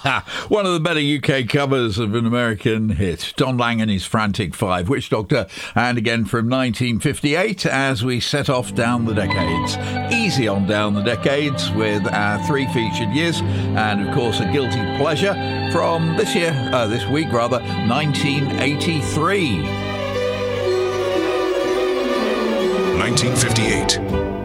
One of the better UK covers of an American hit. Don Lang and his Frantic Five, Witch Doctor, and again from 1958 as we set off down the decades. Easy on down the decades with our three featured years, and of course a guilty pleasure from this week, 1983. 1958.